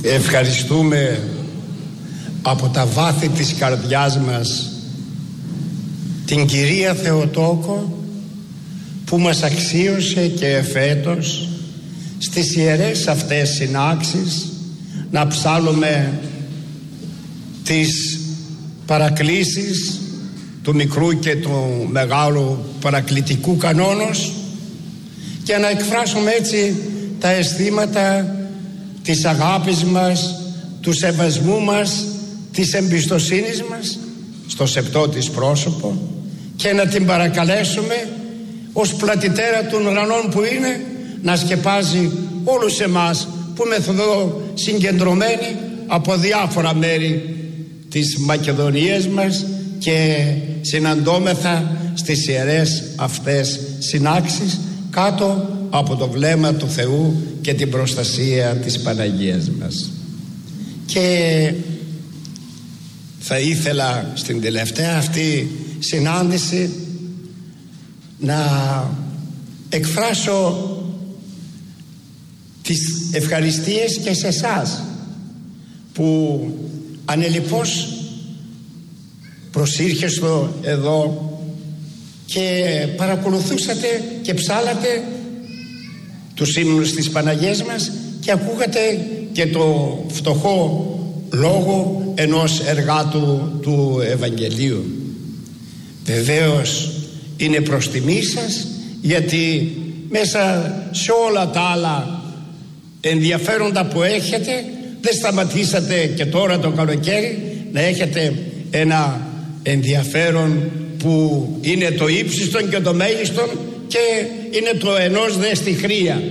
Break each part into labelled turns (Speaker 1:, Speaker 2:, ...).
Speaker 1: Ευχαριστούμε από τα βάθη της καρδιάς μας την Κυρία Θεοτόκο που μας αξίωσε και εφέτος στις ιερές αυτές συνάξεις να ψάλλουμε τις παρακλήσεις του μικρού και του μεγάλου παρακλητικού κανόνος και να εκφράσουμε έτσι τα αισθήματα της αγάπης μας, του σεβασμού μας, της εμπιστοσύνης μας στο σεπτό της πρόσωπο και να την παρακαλέσουμε ως πλατητέρα των ουρανών που είναι να σκεπάζει όλους εμάς που είμαστε εδώ συγκεντρωμένοι από διάφορα μέρη της Μακεδονίας μας και συναντώμεθα στις ιερές αυτές συνάξεις κάτω από το βλέμμα του Θεού και την προστασία της Παναγίας μας. Και θα ήθελα στην τελευταία αυτή συνάντηση να εκφράσω τις ευχαριστίες και σε εσάς που ανελιπώς προσήρχεστε εδώ και παρακολουθούσατε και ψάλατε τους ύμνους της Παναγίας μας και ακούγατε και το φτωχό λόγο ενός εργάτου του Ευαγγελίου. Βεβαίως είναι προς τιμή σας, γιατί μέσα σε όλα τα άλλα ενδιαφέροντα που έχετε δεν σταματήσατε και τώρα το καλοκαίρι να έχετε ένα ενδιαφέρον που είναι το ύψιστον και το μέγιστον και είναι το ενός δε στη χρία.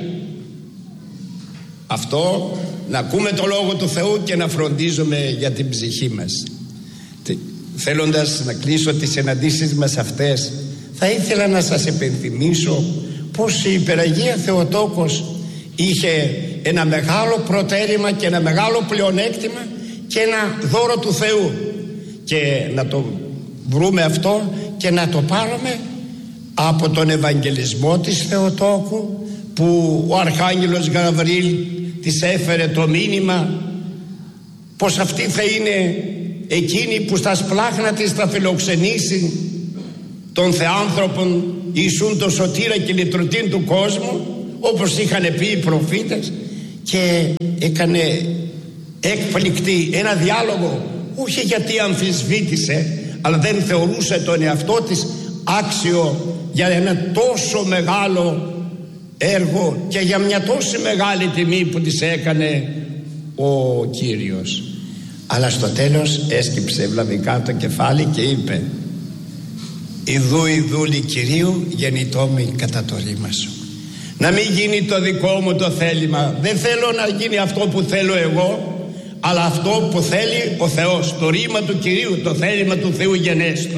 Speaker 1: Αυτό να ακούμε το Λόγο του Θεού και να φροντίζουμε για την ψυχή μας. Θέλοντας να κλείσω τις συναντήσεις μας αυτές, θα ήθελα να σας επενθυμίσω πως η Υπεραγία Θεοτόκος είχε ένα μεγάλο προτέρημα και ένα μεγάλο πλεονέκτημα και ένα δώρο του Θεού, και να το βρούμε αυτό και να το πάρουμε από τον Ευαγγελισμό της Θεοτόκου, που ο Αρχάγγελος Γαβριήλ της έφερε το μήνυμα πως αυτή θα είναι εκείνη που στα σπλάχνα της θα φιλοξενήσει των θεάνθρωπων Ιησούν το σωτήρα και λυτρωτήν του κόσμου, όπως είχαν πει οι προφήτες, και έκανε έκπληκτη ένα διάλογο, όχι γιατί αμφισβήτησε, αλλά δεν θεωρούσε τον εαυτό της άξιο για ένα τόσο μεγάλο έργο και για μια τόσο μεγάλη τιμή που της έκανε ο Κύριος. Αλλά στο τέλος έσκυψε ευλαβικά το κεφάλι και είπε: «Ιδού η δούλη Κυρίου γεννητόμη κατά το ρήμα σου». Να μην γίνει το δικό μου το θέλημα, δεν θέλω να γίνει αυτό που θέλω εγώ, αλλά αυτό που θέλει ο Θεός, το ρήμα του Κυρίου, το θέλημα του Θεού γενέστο.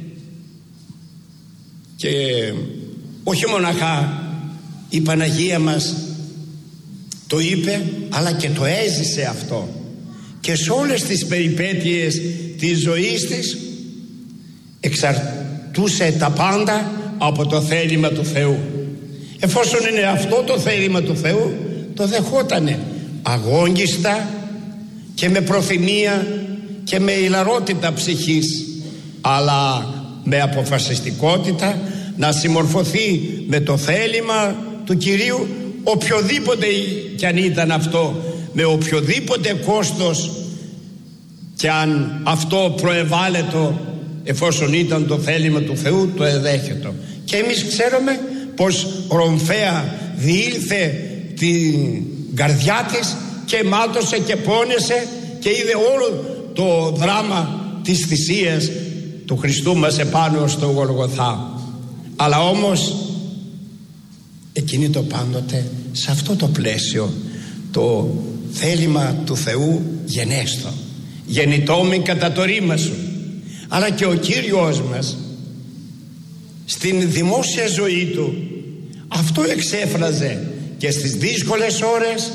Speaker 1: Και όχι μοναχά η Παναγία μας το είπε, αλλά και το έζησε αυτό, και σε όλες τις περιπέτειες της ζωής της εξαρτούσε τα πάντα από το θέλημα του Θεού. Εφόσον είναι αυτό το θέλημα του Θεού, το δεχότανε αγώνιστα και με προθυμία και με ηλαρότητα ψυχής, αλλά με αποφασιστικότητα να συμμορφωθεί με το θέλημα του Κυρίου, οποιοδήποτε κι αν ήταν αυτό, με οποιοδήποτε κόστος και αν αυτό προεβάλλετο, εφόσον ήταν το θέλημα του Θεού, το εδέχετο. Και εμείς ξέρουμε πως ρομφαία διήλθε την καρδιά της και μάτωσε και πόνεσε και είδε όλο το δράμα της θυσίας του Χριστού μας επάνω στο Γολγοθά. Αλλά όμως εκείνη το πάντοτε σε αυτό το πλαίσιο, το θέλημα του Θεού γενέστο, γεννητόμη κατά το ρήμα σου. Αλλά και ο Κύριος μας στην δημόσια ζωή του αυτό εξέφραζε και στις δύσκολες ώρες,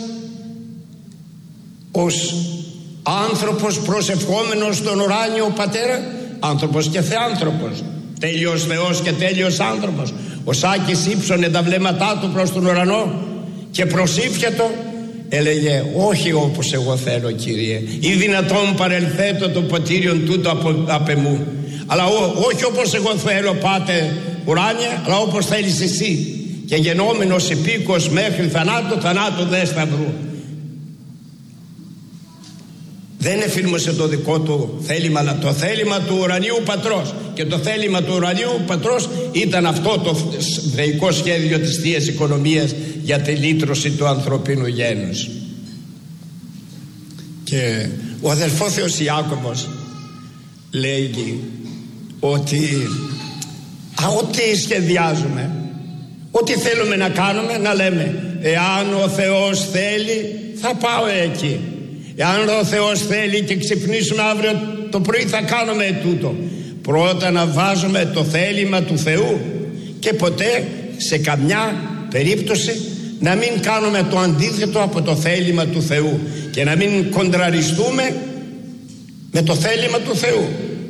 Speaker 1: ως άνθρωπος προσευχόμενος στον ουράνιο Πατέρα, άνθρωπος και θεάνθρωπος, τέλειος Θεός και τέλειος άνθρωπος. Ο Σάκης ύψωνε τα βλέμματά του προς τον ουρανό και προσήφιατο έλεγε όχι όπως εγώ θέλω, Κύριε, ή δυνατόν παρελθέτω το ποτήριον τούτο απ' εμού, αλλά όχι όπως εγώ θέλω, Πάτερ ουράνια, αλλά όπως θέλεις εσύ, και γενόμενος υπήκος μέχρι θανάτου δε σταυρού. Δεν εφήρμοσε το δικό του θέλημα, αλλά το θέλημα του ουρανίου πατρός, και το θέλημα του ουρανίου πατρός ήταν αυτό το θεϊκό σχέδιο της Θείας Οικονομίας για τη λύτρωση του ανθρωπίνου γένους. Και ο αδελφός Θεός Ιάκωβος λέει ότι ό,τι σχεδιάζουμε, ό,τι θέλουμε να κάνουμε, να λέμε εάν ο Θεός θέλει θα πάω εκεί, εάν ο Θεός θέλει και ξυπνήσουμε αύριο το πρωί θα κάνουμε τούτο. Πρώτα να βάζουμε το θέλημα του Θεού και ποτέ σε καμιά περίπτωση να μην κάνουμε το αντίθετο από το θέλημα του Θεού και να μην κοντραριστούμε με το θέλημα του Θεού.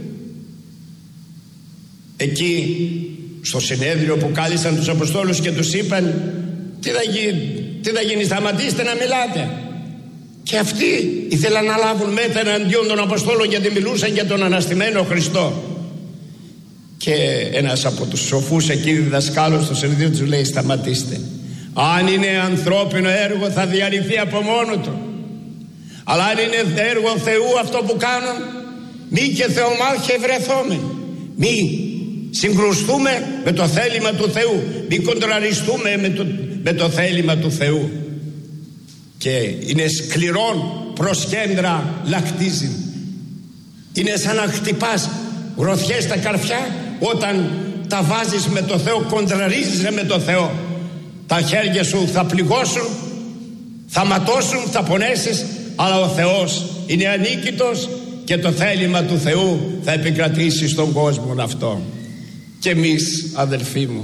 Speaker 1: Εκεί στο συνέδριο που κάλεσαν τους Αποστόλους και τους είπαν τι θα γίνει, σταματήστε να μιλάτε. Και αυτοί ήθελαν να λάβουν μέτρα εναντίον των Αποστόλων, γιατί μιλούσαν για τον αναστημένο Χριστό. Και ένας από τους σοφούς εκεί διδασκάλους στο συνεδρίο τους λέει σταματήστε, αν είναι ανθρώπινο έργο θα διαρρηθεί από μόνο του, αλλά αν είναι έργο Θεού αυτό που κάνουν, μη και θεομάχε βρεθούμε, μη συγκρουστούμε με το θέλημα του Θεού, μη κοντραριστούμε με το θέλημα του Θεού. Και είναι σκληρόν προς κέντρα λακτίζει, είναι σαν να χτυπάς γροθιές στα καρφιά. Όταν τα βάζεις με το Θεό, κοντραρίζεις με το Θεό, τα χέρια σου θα πληγώσουν, θα ματώσουν, θα πονέσεις, αλλά ο Θεός είναι ανίκητος και το θέλημα του Θεού θα επικρατήσει στον κόσμο αυτό. Και εμείς, αδελφοί μου,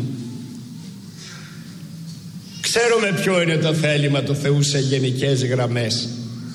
Speaker 1: ξέρουμε ποιο είναι το θέλημα του Θεού σε γενικές γραμμές.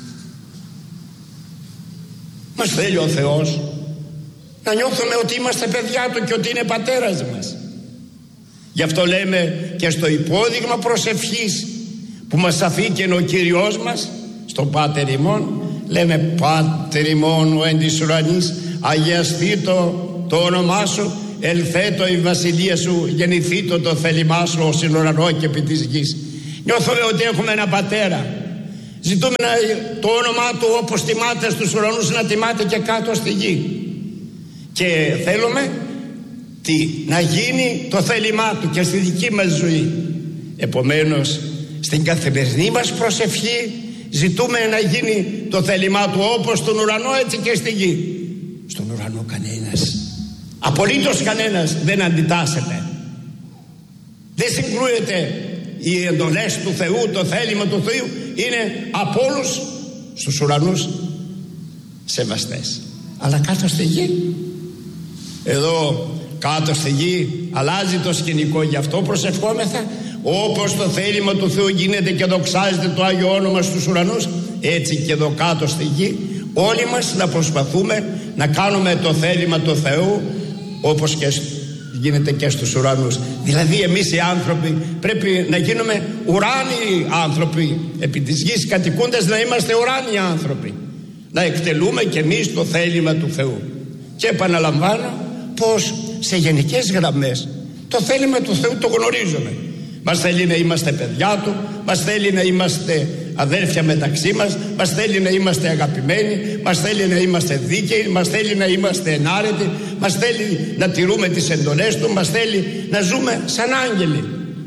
Speaker 1: Μας θέλει ο Θεός να νιώθουμε ότι είμαστε παιδιά Του και ότι είναι πατέρας μας. Γι' αυτό λέμε και στο υπόδειγμα προσευχής που μας αφήκε ο Κύριος μας, στον Πάτερ ημών, λέμε Πάτερ ημών ο εν της ουρανής, αγιαστήτω το όνομά Σου, ελθέτω η βασιλεία Σου, γεννηθήτω το θέλημά Σου ως εν ουρανό και επί της γης. Νιώθουμε ότι έχουμε ένα πατέρα. Ζητούμε το όνομά Του όπως τιμάται στους ουρανούς να τιμάται και κάτω στη γη. Και θέλουμε να γίνει το θέλημά Του και στη δική μας ζωή. Επομένως στην καθημερινή μας προσευχή ζητούμε να γίνει το θέλημά Του όπως στον ουρανό έτσι και στη γη. Στον ουρανό κανένας, απολύτως κανένας δεν αντιτάσσεται, δεν συγκρούεται. Οι εντολές του Θεού, το θέλημα του Θεού είναι από όλους στους ουρανούς σεβαστές. Αλλά κάτω στη γη, εδώ κάτω στη γη αλλάζει το σκηνικό. Γι' αυτό προσευχόμεθα όπως το θέλημα του Θεού γίνεται και δοξάζεται το Άγιο Όνομα στους ουρανούς, έτσι και εδώ κάτω στη γη όλοι μας να προσπαθούμε να κάνουμε το θέλημα του Θεού όπως και γίνεται και στους ουρανούς. Δηλαδή εμείς οι άνθρωποι πρέπει να γίνουμε ουράνιοι άνθρωποι, επί της γης κατοικούντες να είμαστε ουράνιοι άνθρωποι, να εκτελούμε και εμείς το θέλημα του Θεού. Και επαναλαμβάνω πως σε γενικές γραμμές το θέλημα του Θεού το γνωρίζουμε. Μας θέλει να είμαστε παιδιά Του, μας θέλει να είμαστε αδέρφια μεταξύ μας, μας θέλει να είμαστε αγαπημένοι, μας θέλει να είμαστε δίκαιοι, μας θέλει να είμαστε ενάρετοι, μας θέλει να τηρούμε τις εντολές Του, μας θέλει να ζούμε σαν άγγελοι.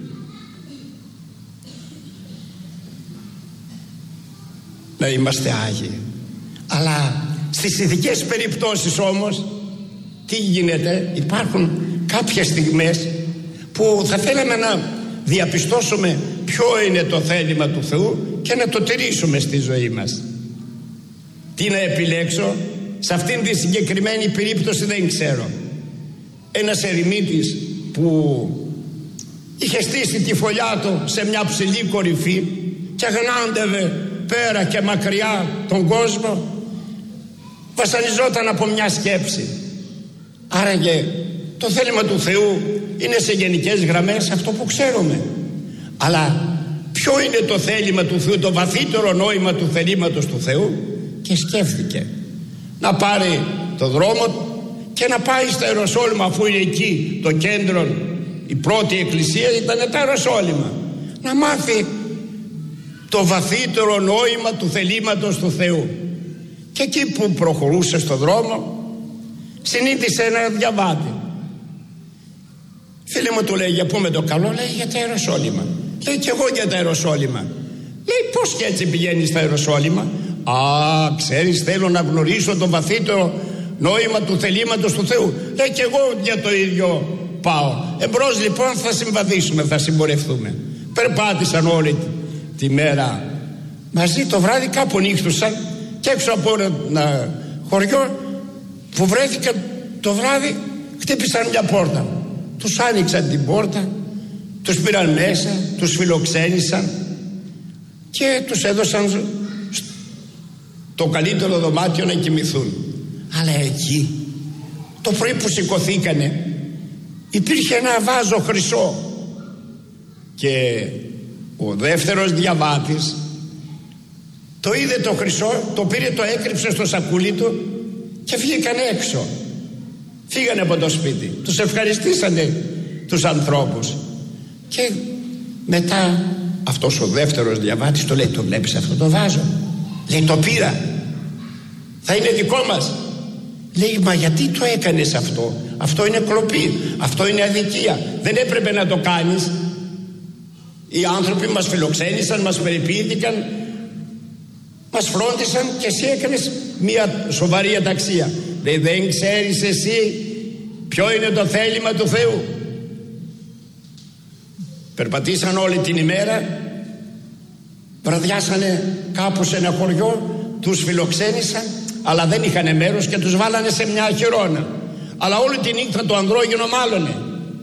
Speaker 1: Να είμαστε άγιοι. Αλλά στις ειδικές περιπτώσεις όμως τι γίνεται? Υπάρχουν κάποιες στιγμές που θα θέλαμε να διαπιστώσουμε ποιο είναι το θέλημα του Θεού και να το τηρήσουμε στη ζωή μας. Τι να επιλέξω? Σε αυτήν τη συγκεκριμένη περίπτωση δεν ξέρω. Ένας ερημίτης που είχε στήσει τη φωλιά του σε μια ψηλή κορυφή και αγνάντευε πέρα και μακριά τον κόσμο, βασανιζόταν από μια σκέψη. Άραγε το θέλημα του Θεού είναι σε γενικές γραμμές αυτό που ξέρουμε, αλλά ποιο είναι το θέλημα του Θεού, το βαθύτερο νόημα του θελήματος του Θεού, και σκέφτηκε να πάρει το δρόμο και να πάει στα Ιεροσόλυμα, αφού είναι εκεί το κέντρο, η πρώτη εκκλησία ήταν τα Ιεροσόλυμα, να μάθει το βαθύτερο νόημα του θελήματος του Θεού. Και εκεί που προχωρούσε στο δρόμο συνείδησε ένα διαβάτη. Φίλε μου, του λέει, για πού με το καλό? Λέει, για τα Ιεροσόλυμα. Λέει, και εγώ για τα Ιεροσόλυμα. Λέει, πώς και έτσι πηγαίνεις στα Ιεροσόλυμα? Α, ξέρεις, θέλω να γνωρίσω το βαθύτερο νόημα του θελήματος του Θεού. Λέει, και εγώ για το ίδιο πάω. Εμπρός λοιπόν θα συμβαδίσουμε, θα συμπορευτούμε. Περπάτησαν όλη τη μέρα μαζί. Το βράδυ κάπου νύχτουσαν και έξω από ένα χωριό που βρέθηκαν το βράδυ, χτύπησαν μια πόρτα. Τους άνοιξαν την πόρτα, τους πήραν μέσα, τους φιλοξένησαν και τους έδωσαν το καλύτερο δωμάτιο να κοιμηθούν. Αλλά εκεί το πρωί που σηκωθήκανε υπήρχε ένα βάζο χρυσό και ο δεύτερος διαβάτης το είδε το χρυσό, το πήρε, το έκρυψε στο σακούλι του και βγήκαν έξω. Φύγανε από το σπίτι, τους ευχαριστήσανε τους ανθρώπους και μετά αυτός ο δεύτερος διαβάτης το λέει, το βλέπεις αυτό το βάζο? Λέει, το πήρα, θα είναι δικό μας. Λέει, μα γιατί το έκανες αυτό? Αυτό είναι κλοπή, αυτό είναι αδικία, δεν έπρεπε να το κάνεις. Οι άνθρωποι μας φιλοξένησαν, μας περιποιήθηκαν, μας φρόντισαν και εσύ έκανες μια σοβαρή αταξία. Λέει, δεν ξέρεις εσύ ποιο είναι το θέλημα του Θεού? Περπατήσαν όλη την ημέρα, βραδιάσανε κάπου σε ένα χωριό, τους φιλοξένησαν, αλλά δεν είχαν μέρος και τους βάλανε σε μια αχυρώνα. Αλλά όλη τη νύχτα το ανδρόγυνο μάλωνε.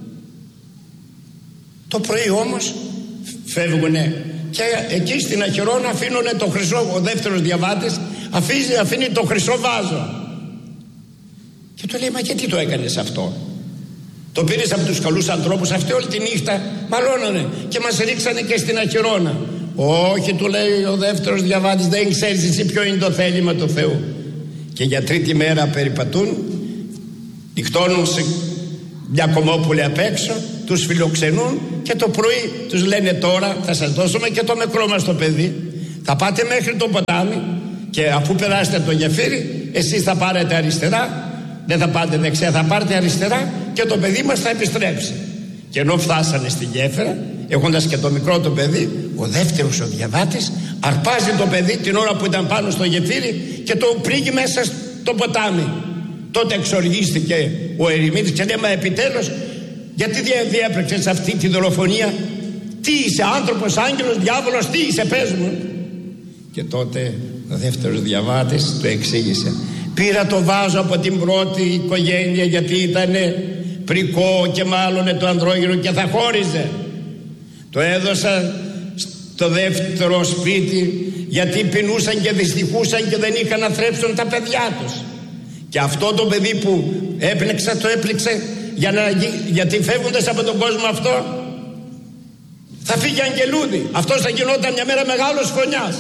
Speaker 1: Το πρωί όμως φεύγουνε και εκεί στην αχυρώνα αφήνουνε το χρυσό. Ο δεύτερος διαβάτης αφήνει το χρυσό βάζο και του λέει, μα γιατί το έκανες αυτό? Το πήρες από τους καλούς ανθρώπους? Αυτοί όλη τη νύχτα μαλώνανε και μας ρίξανε και στην αχυρώνα. Όχι, του λέει ο δεύτερος διαβάτης, δεν ξέρεις εσύ ποιο είναι το θέλημα του Θεού. Και για τρίτη μέρα περιπατούν, νυχτώνουν σε μια κομμόπουλη απ' έξω, τους φιλοξενούν και το πρωί τους λένε, τώρα θα σας δώσουμε και το μικρό μας το παιδί, θα πάτε μέχρι το ποτάμι και αφού περάσετε το γεφύρι εσείς θα πάρετε αριστερά, δεν θα πάτε δεξιά, θα πάρετε αριστερά και το παιδί μας θα επιστρέψει. Και ενώ φτάσανε στη γέφυρα, έχοντας και το μικρό το παιδί, ο δεύτερος ο διαβάτης αρπάζει το παιδί την ώρα που ήταν πάνω στο γεφύρι και το πρίγει μέσα στο ποτάμι. Τότε εξοργίστηκε ο ερημίτης και λέει, μα επιτέλους γιατί διέπρεξες αυτή τη δολοφονία? Τι είσαι, άνθρωπος, άγγελος, διάβολος, τι είσαι, πες μου? Και τότε ο δεύτερος διαβάτης το εξήγησε. Πήρα το βάζο από την πρώτη οικογένεια γιατί ήταν πρικό και μάλλον το ανδρόγυνο και θα χώριζε. Το έδωσα στο δεύτερο σπίτι γιατί πεινούσαν και δυστυχούσαν και δεν είχαν να θρέψουν τα παιδιά τους. Και αυτό το παιδί που έπλεξα, το έπληξε γιατί φεύγοντας από τον κόσμο αυτό θα φύγει αγγελούδι. Αυτός θα γινόταν μια μέρα μεγάλος φωνιάς.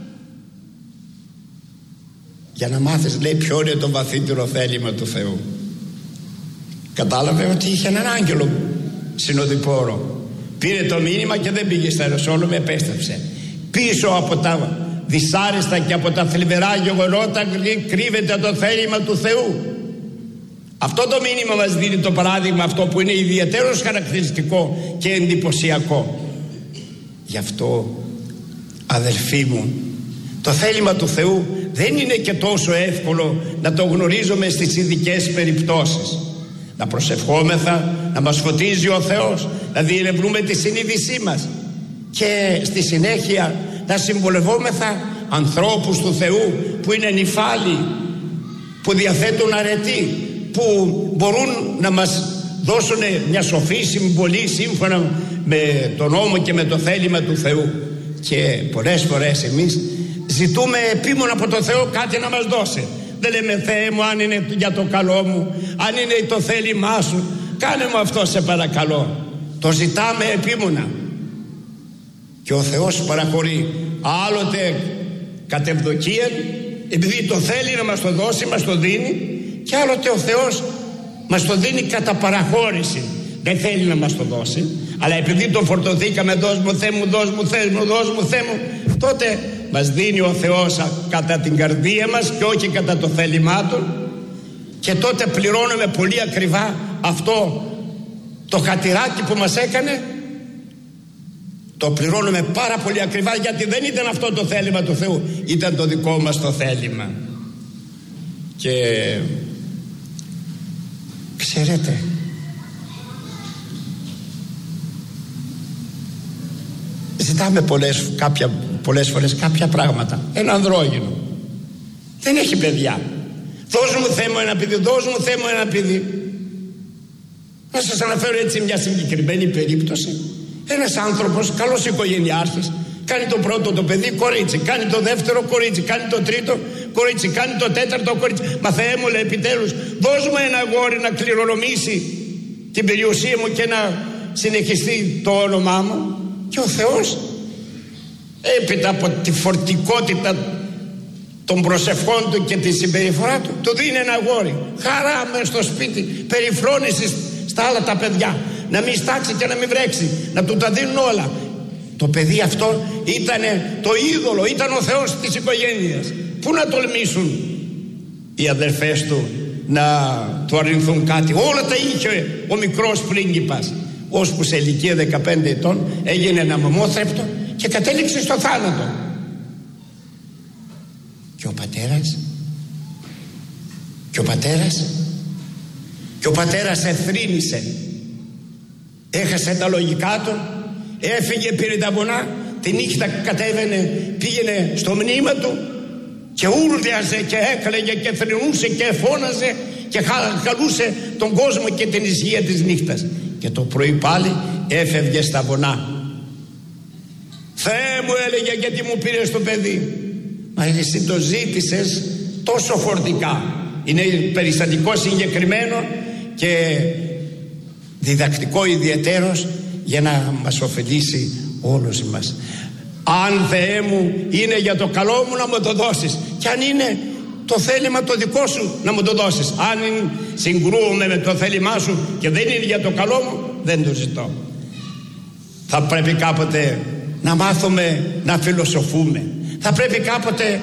Speaker 1: Για να μάθεις, λέει, ποιο είναι το βαθύτερο θέλημα του Θεού. Κατάλαβε ότι είχε έναν άγγελο συνοδοιπόρο. Πήρε το μήνυμα και δεν πήγε στα Ιεροσόλυμα, επέστρεψε. Πίσω από τα δυσάρεστα και από τα θλιβερά γεγονότα κρύβεται το θέλημα του Θεού. Αυτό το μήνυμα μας δίνει το παράδειγμα αυτό που είναι ιδιαίτερος χαρακτηριστικό και εντυπωσιακό. Γι' αυτό, αδελφοί μου, το θέλημα του Θεού δεν είναι και τόσο εύκολο να το γνωρίζουμε στις ειδικές περιπτώσεις. Να προσευχόμεθα, να μας φωτίζει ο Θεός, να διερευνούμε τη συνείδησή μας και στη συνέχεια να συμβολευόμεθα ανθρώπους του Θεού που είναι νηφάλοι, που διαθέτουν αρετή, που μπορούν να μας δώσουν μια σοφή συμβολή σύμφωνα με τον νόμο και με το θέλημα του Θεού. Και πολλές φορές εμείς ζητούμε επίμονα από τον Θεό κάτι να μας δώσει. Δεν λέμε, Θεέ μου, αν είναι για το καλό μου, αν είναι το θέλημά σου, κάνε μου αυτό σε παρακαλώ. Το ζητάμε επίμονα. Και ο Θεός παραχωρεί άλλοτε κατ' ευδοκία, επειδή το θέλει να μας το δώσει, μας το δίνει, και άλλοτε ο Θεός μας το δίνει κατά παραχώρηση. Δεν θέλει να μας το δώσει, αλλά επειδή τον φορτωθήκαμε, δώσ' μου Θεέ μου, δώσ' μου Θεέ μου, δώσ' μου Θεέ μου, τότε μας δίνει ο Θεός κατά την καρδία μας και όχι κατά το θέλημά Του, και τότε πληρώνουμε πολύ ακριβά αυτό το χατηράκι που μας έκανε. Το πληρώνουμε πάρα πολύ ακριβά, γιατί δεν ήταν αυτό το θέλημα του Θεού, ήταν το δικό μας το θέλημα. Και ξέρετε, ζητάμε πολλές φορές κάποια πράγματα. Ένα ανδρόγυνο δεν έχει παιδιά. Δώσ' μου Θεέ μου ένα παιδί, δώσ' μου Θεέ μου ένα παιδί. Να σας αναφέρω έτσι μια συγκεκριμένη περίπτωση. Ένας άνθρωπος, καλός οικογενειάρχης, κάνει το πρώτο το παιδί κορίτσι, κάνει το δεύτερο κορίτσι, κάνει το τρίτο κορίτσι, κάνει το τέταρτο κορίτσι. Μα Θεέ μου, λέει, επιτέλους δώσ' μου ένα αγόρι να κληρονομήσει την περιουσία μου και να συνεχιστεί το όνομά μου. Και ο Θεός, έπειτα από τη φορτικότητα των προσευχών του και τη συμπεριφορά του, του δίνει ένα αγόρι. Χαρά μες στο σπίτι, περιφρόνηση στα άλλα τα παιδιά, να μην στάξει και να μην βρέξει, να του τα δίνουν όλα. Το παιδί αυτό ήταν το είδωλο, ήταν ο Θεός της οικογένειας. Πού να τολμήσουν οι αδερφές του να του αρνηθούν κάτι? Όλα τα είχε ο μικρός πρίγκιπας, ώσπου σε ηλικία 15 ετών έγινε ένα μαμόθρεπτο και κατέληξε στο θάνατο. Και ο πατέρας εθρήνησε, έχασε τα λογικά του, έφυγε, πήρε τα βουνά, τη νύχτα κατέβαινε, πήγαινε στο μνήμα του και ούρλιαζε και έκλαιγε και θρηνούσε και φώναζε και χαλούσε τον κόσμο και την ησυχία της νύχτας. Και το πρωί πάλι έφευγε στα βουνά. Θεέ μου, έλεγε, γιατί μου πήρες το παιδί? Μα εσύ το ζήτησες τόσο φορτικά. Είναι περιστατικό συγκεκριμένο και διδακτικό ιδιαιτέρως για να μας ωφελήσει όλους μας. Αν Θεέ μου είναι για το καλό μου, να μου το δώσεις, και αν είναι το θέλημα το δικό σου, να μου το δώσεις. Αν συγκρούομαι με το θέλημά σου και δεν είναι για το καλό μου, δεν το ζητώ. Θα πρέπει κάποτε να μάθουμε να φιλοσοφούμε. Θα πρέπει κάποτε